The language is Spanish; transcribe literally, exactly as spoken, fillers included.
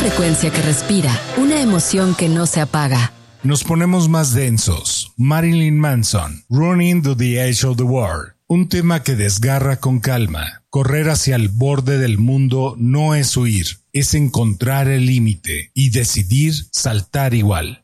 frecuencia que respira, una emoción que no se apaga. Nos ponemos más densos. Marilyn Manson, Running to the Edge of the World. Un tema que desgarra con calma. Correr hacia el borde del mundo no es huir, es encontrar el límite y decidir saltar igual.